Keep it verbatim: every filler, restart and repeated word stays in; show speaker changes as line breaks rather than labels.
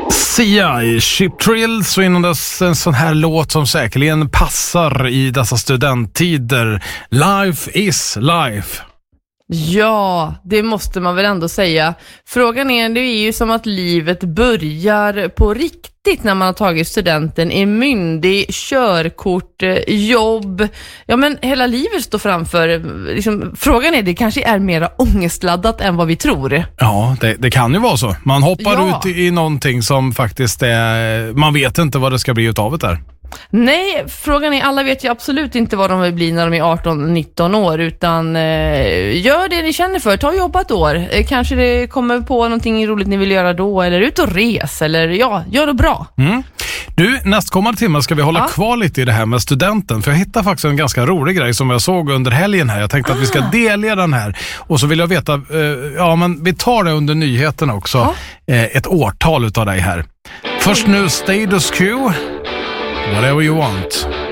Sia i Ship Trills och innan dess en sån här låt som säkerligen passar i dessa studenttider. Life is life.
Ja, det måste man väl ändå säga. Frågan är, det är ju som att livet börjar på riktigt när man har tagit studenten, är myndig, körkort, jobb. Ja, men hela livet står framför. Liksom, frågan är, det kanske är mer ångestladdat än vad vi tror.
Ja, det, det kan ju vara så. Man hoppar
Ja.
ut i, i någonting som faktiskt är... Man vet inte vad det ska bli utav det där.
Nej, frågan är, alla vet ju absolut inte vad de vill bli när de är arton nitton år, utan eh, gör det ni känner för, ta och jobba ett år. Eh, kanske det kommer på någonting roligt ni vill göra då, eller ut och res, eller ja, gör det bra.
Mm. Du, nästkommande timme ska vi hålla
Ja.
kvar lite i det här med studenten, för jag hittade faktiskt en ganska rolig grej som jag såg under helgen här. Jag tänkte ah. att vi ska delge den här, och så vill jag veta, eh, ja men vi tar det under nyheten också,
Ja.
eh, ett årtal utav dig här. Först nu Status Quo, Whatever You Want.